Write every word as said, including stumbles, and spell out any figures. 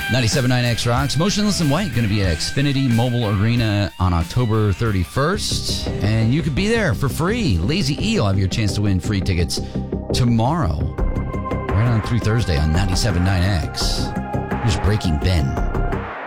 ninety-seven point nine X Rocks. Motionless in White going to be at Xfinity Mobile Arena on October thirty-first. And you could be there for free. Lazy E will have your chance to win free tickets tomorrow. Right on through Thursday on ninety-seven point nine X. Here's Breaking Ben.